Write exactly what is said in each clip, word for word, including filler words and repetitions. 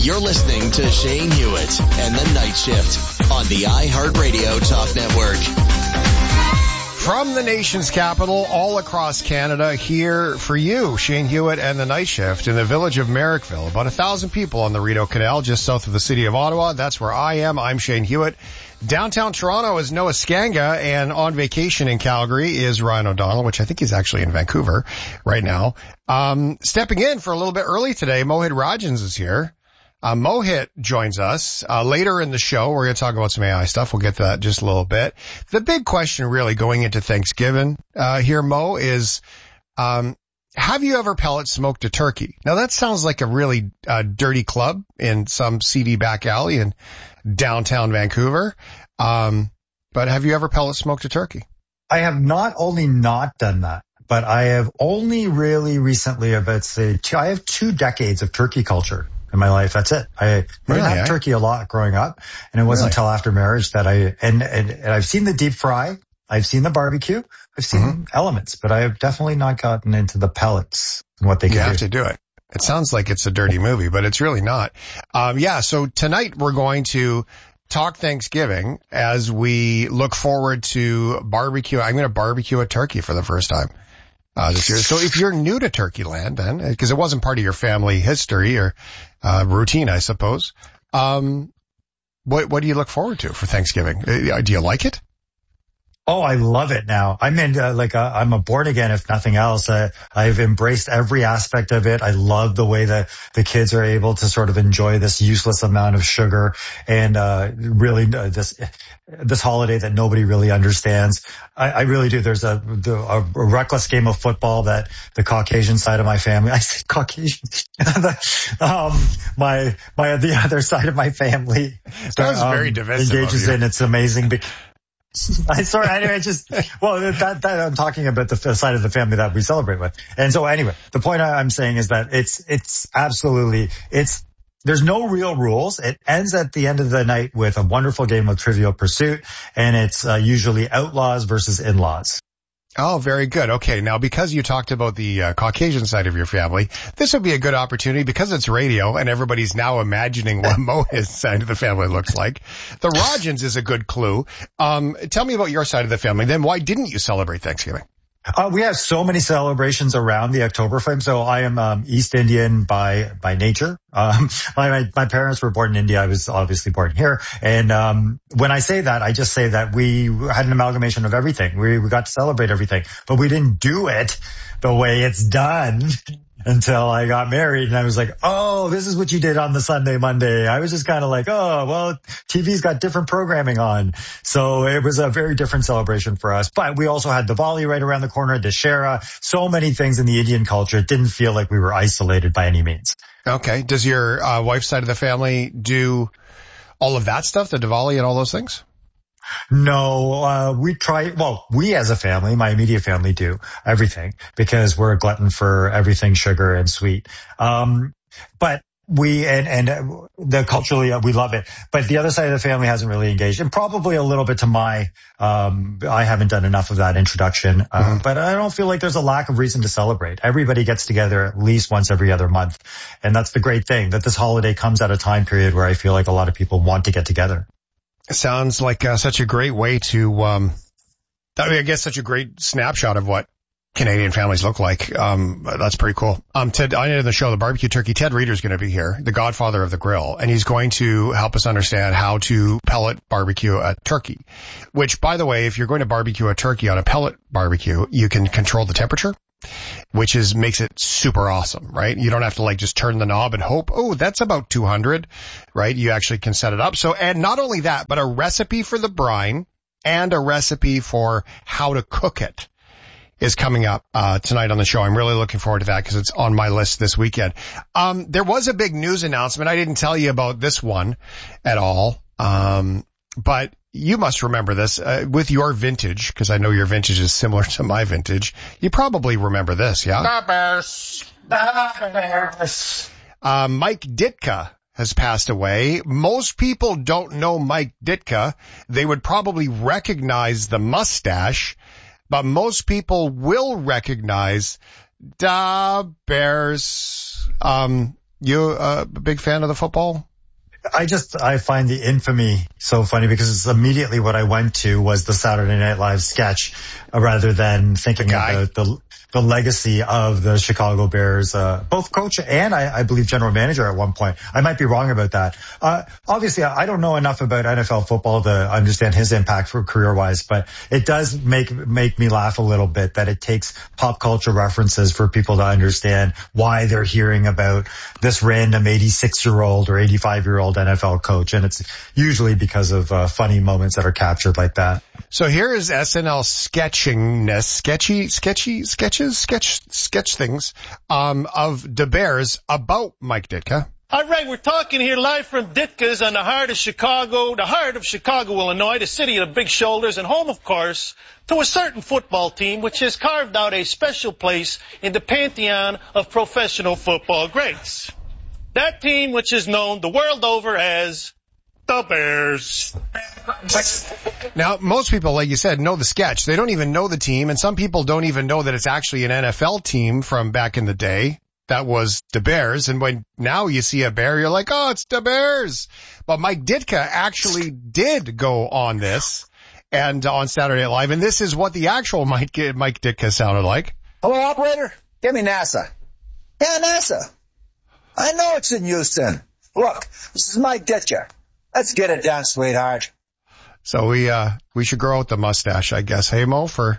You're listening to Shane Hewitt and the Night Shift on the iHeartRadio Talk Network. From the nation's capital, all across Canada, here for you, Shane Hewitt and the Night Shift in the village of Merrickville. About a thousand people on the Rideau Canal, just south of the city of Ottawa. That's where I am. I'm Shane Hewitt. Downtown Toronto is Noah Skanga, and on vacation in Calgary is Ryan O'Donnell, which I think he's actually in Vancouver right now. Um, stepping in for a little bit early today, Mohit Rajans is here. Uh, Mohit joins us, uh, later in the show. We're going to talk about some A I stuff. We'll get to that in just a little bit. The big question really going into Thanksgiving, uh, here, Mo, is, um, have you ever pellet smoked a turkey? Now that sounds like a really, uh, dirty club in some seedy back alley in downtown Vancouver. Um, but have you ever pellet smoked a turkey? I have not only not done that, but I have only really recently, about say, two, I have two decades of turkey culture in my life. That's it. I didn't really, have eh? turkey a lot growing up, and it wasn't really? until after marriage that I, and, and, and I've seen the deep fry, I've seen the barbecue, I've seen mm-hmm. elements, but I have definitely not gotten into the pellets and what they can do. You do. have to do it. It sounds like it's a dirty movie, but it's really not. Um, yeah, so tonight we're going to talk Thanksgiving as we look forward to barbecue. I'm going to barbecue a turkey for the first time uh, this year. So if you're new to Turkey Land, then, because it wasn't part of your family history or uh, routine, I suppose, um, what what do you look forward to for Thanksgiving? Uh, do you like it? Oh, I love it now. I'm in, uh, like, uh, I'm a born again, if nothing else. Uh, I've embraced every aspect of it. I love the way that the kids are able to sort of enjoy this useless amount of sugar and, uh, really uh, this, this holiday that nobody really understands. I, I really do. There's a, a, a reckless game of football that the Caucasian side of my family, I say Caucasian, um, my, my, the other side of my family. That was um, very divisive. Engages in. It's amazing because, I sorry, anyway, just, well, that, that I'm talking about the side of the family that we celebrate with. And so anyway, the point I'm saying is that it's, it's absolutely, it's, there's no real rules. It ends at the end of the night with a wonderful game of Trivial Pursuit, and it's uh, usually outlaws versus in-laws. Oh, very good. Okay. Now, because you talked about the uh, Caucasian side of your family, this would be a good opportunity because it's radio and everybody's now imagining what Mohit's side of the family looks like. The Rajans is a good clue. Um, tell me about your side of the family. Then why didn't you celebrate Thanksgiving? Uh, we have so many celebrations around the Oktoberfest. So I am um, East Indian by by nature. Um, my, my my parents were born in India. I was obviously born here. And um, when I say that, I just say that we had an amalgamation of everything. We we got to celebrate everything, but we didn't do it the way it's done until I got married. And I was like, oh, this is what you did on the Sunday, Monday. I was just kind of like, oh, well, T V's got different programming on. So it was a very different celebration for us. But we also had Diwali right around the corner, Dussehra, so many things in the Indian culture. It didn't feel like we were isolated by any means. Okay. Does your uh, wife's side of the family do all of that stuff, the Diwali and all those things? No, uh, we try, well, we as a family, my immediate family do everything because we're a glutton for everything sugar and sweet. Um, but we, and, and the culturally, uh, we love it. But the other side of the family hasn't really engaged, and probably a little bit to my, um, I haven't done enough of that introduction. Uh, mm-hmm. But I don't feel like there's a lack of reason to celebrate. Everybody gets together at least once every other month. And that's the great thing, that this holiday comes at a time period where I feel like a lot of people want to get together. Sounds like uh, such a great way to, um, I mean, I guess such a great snapshot of what Canadian families look like. Um, that's pretty cool. Um, Ted, I ended the show, the barbecue turkey. Ted Reeder's going to be here, the godfather of the grill, and he's going to help us understand how to pellet barbecue a turkey, which, by the way, if you're going to barbecue a turkey on a pellet barbecue, you can control the temperature, which is, makes it super awesome, right? You don't have to like just turn the knob and hope, oh, that's about two hundred, right? You actually can set it up. So, and not only that, but a recipe for the brine and a recipe for how to cook it is coming up uh tonight on the show. I'm really looking forward to that because it's on my list this weekend. Um, there was a big news announcement. I didn't tell you about this one at all. Um, but you must remember this uh, with your vintage, because I know your vintage is similar to my vintage. You probably remember this, yeah? The Bears. The Bears. Uh, Mike Ditka has passed away. Most people don't know Mike Ditka. They would probably recognize the mustache, but most people will recognize Da Bears. Um, You uh, a big fan of the football? I just, I find the infamy so funny because it's immediately what I went to was the Saturday Night Live sketch uh, rather than thinking about the the legacy of the Chicago Bears, uh, both coach and I, I believe general manager at one point. I might be wrong about that. Uh, obviously I don't know enough about N F L football to understand his impact for career wise, but it does make, make me laugh a little bit that it takes pop culture references for people to understand why they're hearing about this random eighty-six year old or eighty-five year old N F L coach. And it's usually because of uh, funny moments that are captured like that. So here is S N L sketchingness, sketchy, sketchy, sketches, sketch, sketch things, um, of the Bears about Mike Ditka. All right, we're talking here live from Ditka's on the heart of Chicago, the heart of Chicago, Illinois, the city of the big shoulders, and home, of course, to a certain football team which has carved out a special place in the pantheon of professional football greats. That team which is known the world over as the Bears. Now, most people, like you said, know the sketch. They don't even know the team, and some people don't even know that it's actually an N F L team from back in the day. That was the Bears, and when now you see a bear, you're like, oh, it's the Bears. But Mike Ditka actually did go on this and on Saturday Night Live, and this is what the actual Mike, Mike Ditka sounded like. Hello, operator. Give me NASA. Yeah, NASA. I know it's in Houston. Look, this is Mike Ditka. Let's get it done, sweetheart. So we, uh, we should grow out the mustache, I guess. Hey, Mo, for,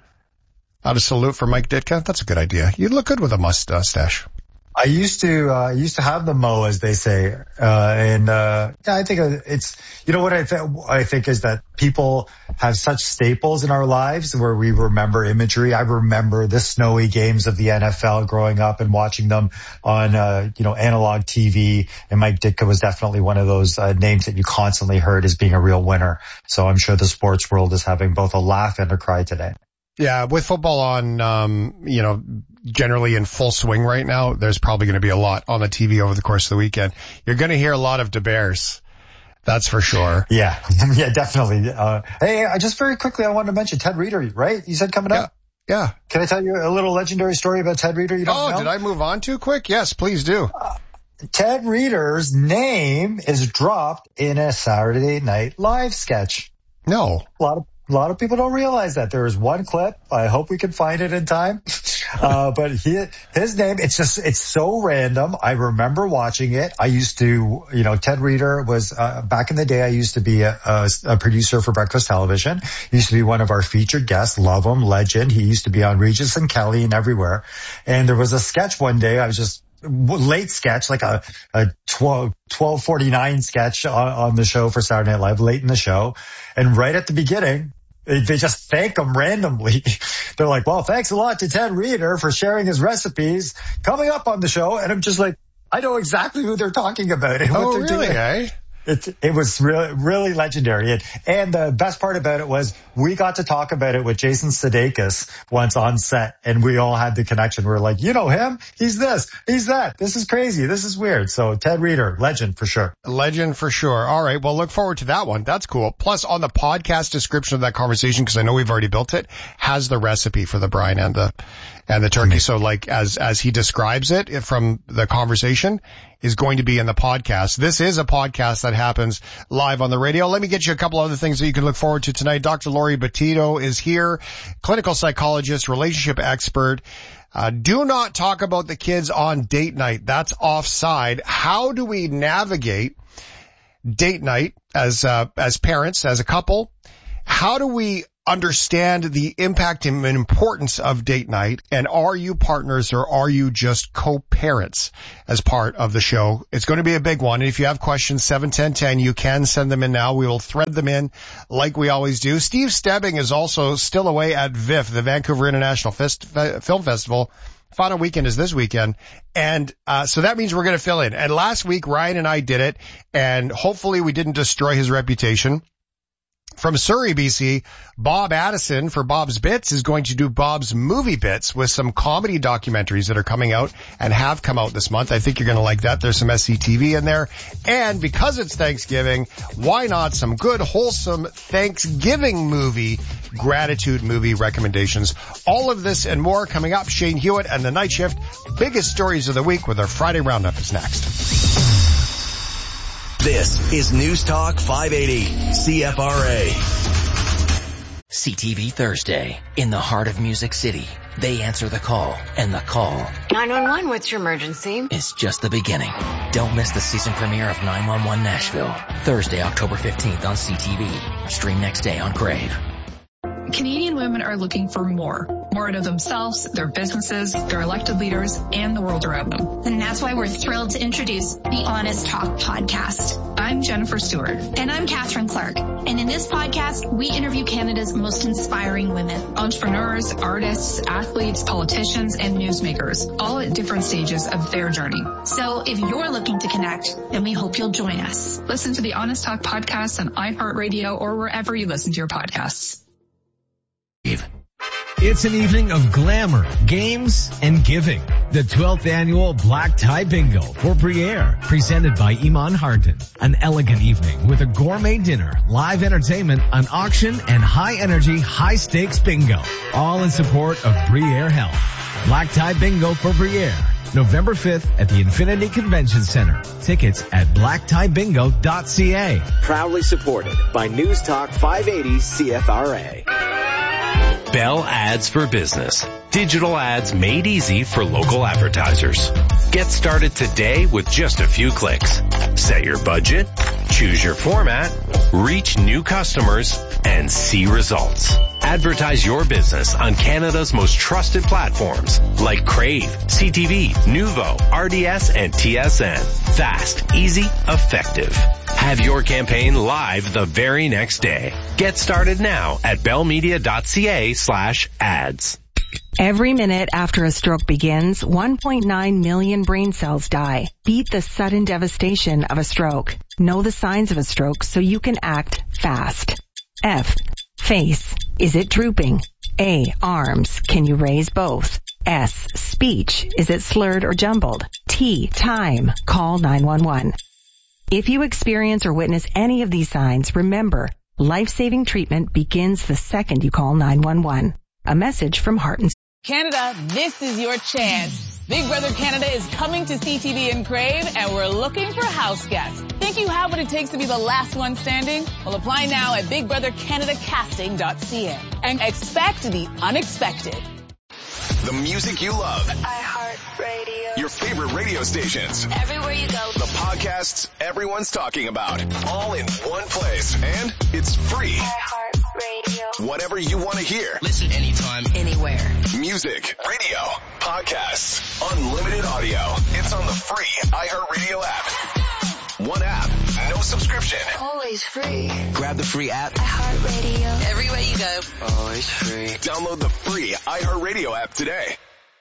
out of salute for Mike Ditka. That's a good idea. You look good with a mustache. I used to, uh, I used to have the mo, as they say. Uh, and, uh, yeah, I think it's, you know what I think, I think is that people have such staples in our lives where we remember imagery. I remember the snowy games of the N F L growing up and watching them on, uh, you know, analog T V. And Mike Ditka was definitely one of those uh, names that you constantly heard as being a real winner. So I'm sure the sports world is having both a laugh and a cry today. Yeah, with football on, um, you know, generally in full swing right now, there's probably going to be a lot on the T V over the course of the weekend. You're going to hear a lot of the Bears. That's for sure. Yeah, yeah, definitely. Uh, hey, I just very quickly, I wanted to mention Ted Reader, right? You said coming up? Yeah. yeah. Can I tell you a little legendary story about Ted Reader? You don't oh, know? Did I move on too quick? Yes, please do. Uh, Ted Reader's name is dropped in a Saturday Night Live sketch. No. A lot of A lot of people don't realize that. There is one clip. I hope we can find it in time. Uh, but he, his name, it's just, it's so random. I remember watching it. I used to, you know, Ted Reader was, uh, back in the day, I used to be a, a, a producer for Breakfast Television. He used to be one of our featured guests. Love him, legend. He used to be on Regis and Kelly and everywhere. And there was a sketch one day. I was just, late sketch, like a, a twelve, twelve forty-nine sketch on, on the show for Saturday Night Live, late in the show. And right at the beginning, they, they just thank him randomly. They're like, well, thanks a lot to Ted Reader for sharing his recipes coming up on the show. And I'm just like, I know exactly who they're talking about. And oh, what they're really, doing. eh? It, it was really, really legendary. And, and the best part about it was we got to talk about it with Jason Sudeikis once on set, and we all had the connection. We were like, you know him? He's this. He's that. This is crazy. This is weird. So Ted Reader, legend for sure. Legend for sure. All right. Well, look forward to that one. That's cool. Plus, on the podcast description of that conversation, because I know we've already built it, has the recipe for the brine and the and the turkey. So like as as he describes it from the conversation is going to be in the podcast. This is a podcast that happens live on the radio. Let me get you a couple other things that you can look forward to tonight. Doctor Lori Batito is here, clinical psychologist, relationship expert. Uh, do not talk about the kids on date night. That's offside. How do we navigate date night as uh, as parents, as a couple? How do we understand the impact and importance of date night? And are you partners or are you just co-parents as part of the show? It's going to be a big one. And if you have questions, seven ten ten, you can send them in now. We will thread them in like we always do. Steve Stebbing is also still away at V I F, the Vancouver International Fest- Film Festival. Final weekend is this weekend. And, uh, so that means we're going to fill in. And last week, Ryan and I did it, and hopefully we didn't destroy his reputation. From Surrey, B C, Bob Addison for Bob's Bits is going to do Bob's Movie Bits with some comedy documentaries that are coming out and have come out this month. I think you're going to like that. There's some S C T V in there. And because it's Thanksgiving, why not some good, wholesome Thanksgiving movie gratitude movie recommendations. All of this and more coming up. Shane Hewitt and the Night Shift. Biggest stories of the week with our Friday Roundup is next. This is News Talk five eighty C F R A. C T V Thursday. In the heart of Music City, they answer the call, and the call nine one one, what's your emergency? is just the beginning. Don't miss the season premiere of nine one one Nashville. Thursday, October fifteenth on C T V. Stream next day on Crave. Canadian women are looking for more. More out of themselves, their businesses, their elected leaders, and the world around them. And that's why we're thrilled to introduce the Honest Talk podcast. I'm Jennifer Stewart. And I'm Catherine Clark. And in this podcast, we interview Canada's most inspiring women. Entrepreneurs, artists, athletes, politicians, and newsmakers, all at different stages of their journey. So if you're looking to connect, then we hope you'll join us. Listen to the Honest Talk podcast on iHeartRadio or wherever you listen to your podcasts. It's an evening of glamour, games, and giving. The twelfth annual Black Tie Bingo for Briere, presented by Iman Hardin. An elegant evening with a gourmet dinner, live entertainment, an auction, and high-energy, high-stakes bingo. All in support of Briere Health. Black Tie Bingo for Briere, November fifth at the Infinity Convention Center. Tickets at black tie bingo dot c a. Proudly supported by News Talk five eighty C F R A. Bell Ads for Business. Digital ads made easy for local advertisers. Get started today with just a few clicks. Set your budget, choose your format, reach new customers, and see results. Advertise your business on Canada's most trusted platforms like Crave, C T V, Nuvo, R D S, and T S N. Fast, easy, effective. Have your campaign live the very next day. Get started now at bellmedia dot c a slash ads. Every minute after a stroke begins, one point nine million brain cells die. Beat the sudden devastation of a stroke. Know the signs of a stroke so you can act fast. F. Face. Is it drooping? A. Arms. Can you raise both? S. Speech. Is it slurred or jumbled? T. Time. Call nine one one. If you experience or witness any of these signs, remember, life-saving treatment begins the second you call nine one one. A message from Heart and Canada, this is your chance. Big Brother Canada is coming to C T V and Crave, and we're looking for house guests. Think you have what it takes to be the last one standing? Well, apply now at big brother canada casting dot c a and expect the unexpected. The music you love. iHeartRadio. Your favorite radio stations. Everywhere you go. The podcasts everyone's talking about. All in one place. And it's free. iHeartRadio. Whatever you want to hear. Listen anytime, anywhere. Music, radio, podcasts, unlimited audio. It's on the free iHeartRadio app. One app, no subscription. Always free. Grab the free app. iHeartRadio. Everywhere you go. Always free. Download the free iHeartRadio app today.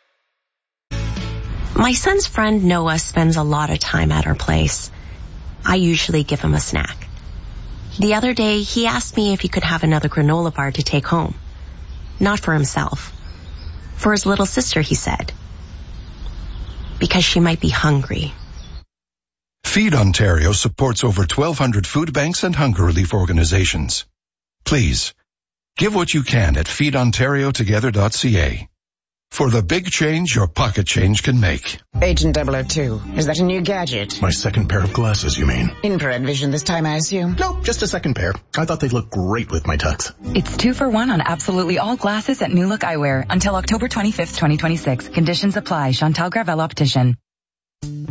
My son's friend Noah spends a lot of time at our place. I usually give him a snack. The other day, he asked me if he could have another granola bar to take home. Not for himself. For his little sister, he said. Because she might be hungry. Feed Ontario supports over twelve hundred food banks and hunger relief organizations. Please, give what you can at feed ontario together dot c a. For the big change your pocket change can make. Agent double oh two, is that a new gadget? My second pair of glasses, you mean? Infrared vision this time, I assume? No, just a second pair. I thought they'd look great with my tux. It's two for one on absolutely all glasses at New Look Eyewear until October twenty-fifth, twenty twenty-six. Conditions apply. Chantal Gravel Optician.